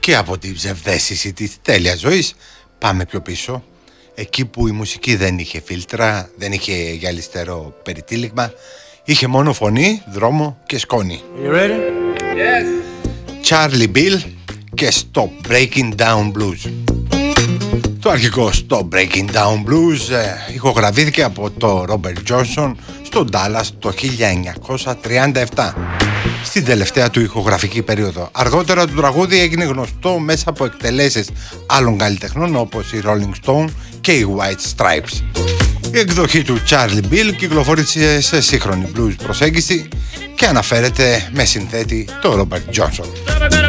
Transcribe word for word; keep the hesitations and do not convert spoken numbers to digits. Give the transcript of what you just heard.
Και από την ψευδαίσθηση της τέλειας ζωής πάμε πιο πίσω, εκεί που η μουσική δεν είχε φίλτρα, δεν είχε γυαλιστερό περιτύλιγμα, είχε μόνο φωνή, δρόμο και σκόνη. You ready? Yes. Charlie Bill και Stop Breaking Down Blues. Το αρχικό Stop Breaking Down Blues ε, ηχογραφήθηκε από το Robert Johnson στο Dallas το χίλια εννιακόσια τριάντα επτά, στην τελευταία του ηχογραφική περίοδο. Αργότερα το τραγούδι έγινε γνωστό μέσα από εκτελέσεις άλλων καλλιτεχνών όπως οι Rolling Stone και οι White Stripes. Η εκδοχή του Charlie Bill κυκλοφόρησε σε σύγχρονη blues προσέγγιση και αναφέρεται με συνθέτη το Robert Johnson.